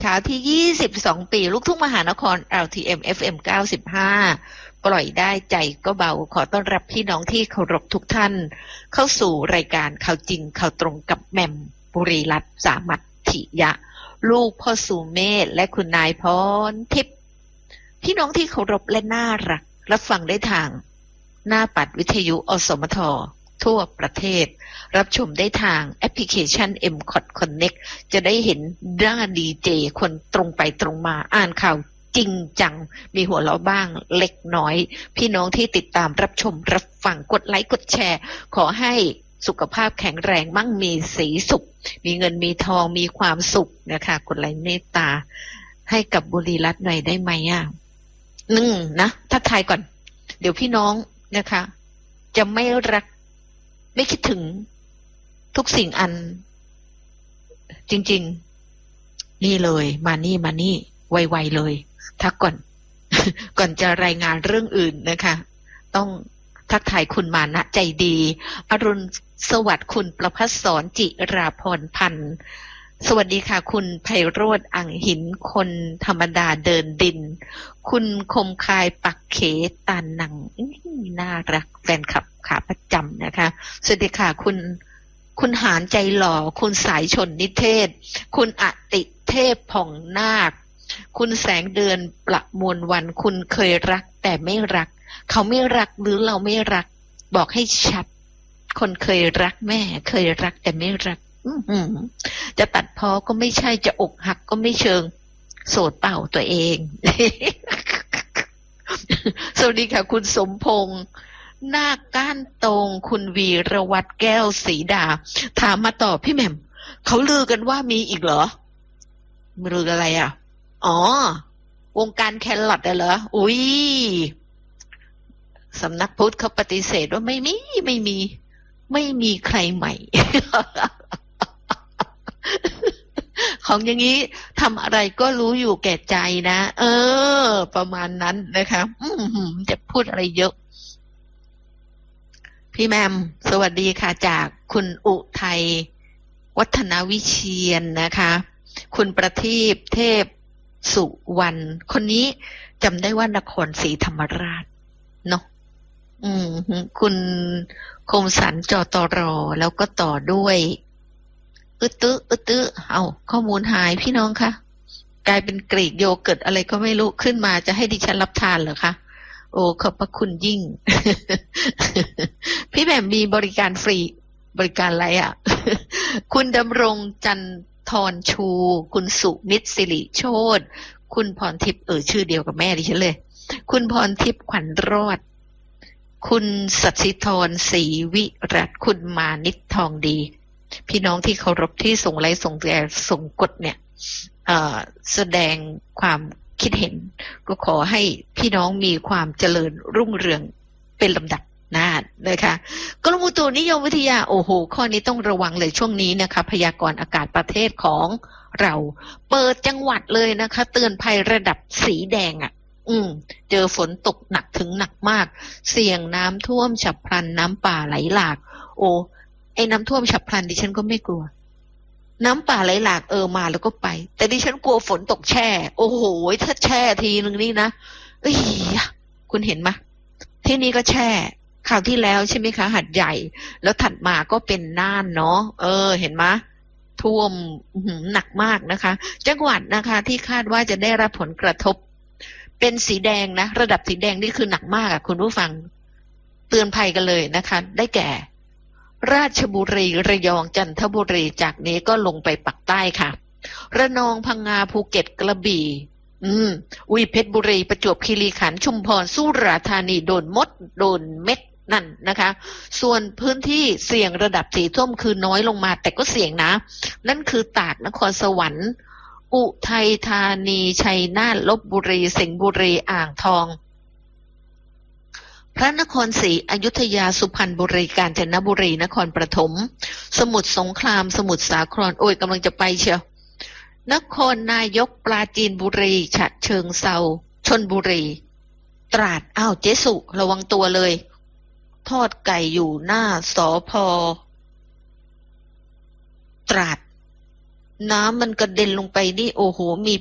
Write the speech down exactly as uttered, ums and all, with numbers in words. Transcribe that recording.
เช้าที่ยี่สิบสองปีลูกทุ่งมหานคร แอล ที เอ็ม เอฟ เอ็ม เก้าสิบห้าปล่อยได้ใจก็เบาขอต้อนรับพี่น้องที่เคารพทุกท่านเข้าสู่รายการข่าวจริงข่าวตรงกับแหม่มบุรีรัตน์สามัคคิยะลูกพ่อสุเมธและคุณนายพรทิพย์พี่น้องที่เคารพและน่ารักรับฟังได้ทางหน้าปัดวิทยุอสมททั่วประเทศรับชมได้ทางแอปพลิเคชัน เอ็ม คอท Connect จะได้เห็นหน้าดีเจคนตรงไปตรงมาอ่านข่าวจริงจังมีหัวเราะบ้างเล็กน้อยพี่น้องที่ติดตามรับชมรับฟังกดไลค์กดแชร์ขอให้สุขภาพแข็งแรงมั่งมีสีสุขมีเงินมีทองมีความสุขนะคะกดไลค์เมตตาให้กับบุรีรัตน์หน่อยได้ไหมอ่ะหนึ่งนะทักทายก่อนเดี๋ยวพี่น้องนะคะจะไม่รักไม่คิดถึงทุกสิ่งอันจริงๆนี่เลยมานี่มานี่ไวๆเลยทักก่อน ก่อนจะรายงานเรื่องอื่นนะคะต้องทักทายคุณมานะใจดีอรุณสวัสดิ์คุณประภัสสรจิราพรพันธ์สวัสดีค่ะคุณไพโรจน์อ่างหินคนธรรมดาเดินดินคุณคมคายปักเขตานหนังน่ารักแฟนคลับขาประจำนะคะสวัสดีค่ะคุณคุณหารใจหล่อคุณสายชนนิเทศคุณอติเทพผ่องนาคคุณแสงเดือนประมวลวันคุณเคยรักแต่ไม่รักเขาไม่รักหรือเราไม่รักบอกให้ชัดคนเคยรักแม่เคยรักแต่ไม่รักจะตัดพ้อก็ไม่ใช่จะอกหักก็ไม่เชิงโสดเปล่าตัวเอง สวัสดีค่ะคุณสมพงษ์หน้าก้านตรงคุณวีรวัตรแก้วศรีดาถามมาต่อพี่แหม่มเขาลือกันว่ามีอีกเหรอลืออะไรอ่ะอ๋อวงการแครอทเหรออุ้ยสำนักพุทธเขาปฏิเสธว่าไม่มีไม่มีไม่มีใครใหม่ ของอย่างนี้ทำอะไรก็รู้อยู่แก่ใจนะเออประมาณนั้นนะคะอืมจะพูดอะไรเยอะพี่แมมสวัสดีค่ะจากคุณอุทัยวัฒนวิเชียนนะคะคุณประทีปเทพสุวรรณคนนี้จำได้ว่านครศรีธรรมราชเนาะอืมคุณคมสันจตรแล้วก็ต่อด้วยอึดตึอึดตึเอาข้อมูลหายพี่น้องคะกลายเป็นกรีกโยเกิร์ตอะไรก็ไม่รู้ขึ้นมาจะให้ดิฉันรับทานเหรอคะโอ้ขอบพระคุณยิ่ง พี่แหม่มมีบริการฟรีบริการอะไรอ่ะ คุณดำรงจันทรชูคุณสุมิตรสิริโชติคุณพรทิพย์เออชื่อเดียวกับแม่ดิฉันเลยคุณพรทิพย์ขวัญรอดคุณสัตสิธรศรีวิรัตคุณมานิตทองดีพี่น้องที่เคารพที่ส่งไลค์ส่งแชร์ส่งกดเนี่ยเอ่อแสดงความคิดเห็นก็ขอให้พี่น้องมีความเจริญรุ่งเรืองเป็นลำดับหน้านะคะกรมอุตุนิยมวิทยาโอ้โหข้อนี้ต้องระวังเลยช่วงนี้นะคะพยากรณ์อากาศประเทศของเราเปิดจังหวัดเลยนะคะเตือนภัยระดับสีแดงอ่ะอืมเจอฝนตกหนักถึงหนักมากเสี่ยงน้ำท่วมฉับพลันน้ำป่าไหลหลากโอ้ไอ้น้ำท่วมฉับพลันดิฉันก็ไม่กลัวน้ำป่าไหลหลากเออมาแล้วก็ไปแต่ดิฉันกลัวฝนตกแช่โอ้โหถ้าแช่ทีนึงนี่นะเอ้ยคุณเห็นไหมที่นี่ก็แช่คราวที่แล้วใช่ไหมคะหัดใหญ่แล้วถัดมาก็เป็นน่านเนาะเออเห็นไหมท่วมหนักมากนะคะจังหวัดนะคะที่คาดว่าจะได้รับผลกระทบเป็นสีแดงนะระดับสีแดงนี่คือหนักมากอ่ะคุณผู้ฟังเตือนภัยกันเลยนะคะได้แก่ราชบุรีระยองจันทบุรีจากนี้ก็ลงไปปักใต้ค่ะระนองพังงาภูเก็ตกระบี่อืมอุยเพชรบุรีประจวบคีรีขันธ์ชุมพรสุราษฎร์ธานีโดนมดโดนเม็ดนั่นนะคะส่วนพื้นที่เสี่ยงระดับสีส้มคือน้อยลงมาแต่ก็เสี่ยงนะนั่นคือตากนครสวรรค์อุทัยธานีชัยนาทลพบุรีสิงห์บุรีอ่างทองพระนครศรีอยุธยาสุพรรณบุรีกาญจนบุรีนครปฐมสมุทรสงครามสมุทรสาครโอ้ยกำลังจะไปเชียวนครนายกปราจีนบุรีฉะเชิงเทราชลบุรีตราดอ้าวเจสุระวังตัวเลยทอดไก่อยู่หน้าสพตราดน้ำมันกระเด็นลงไปนี่โอ้โหมี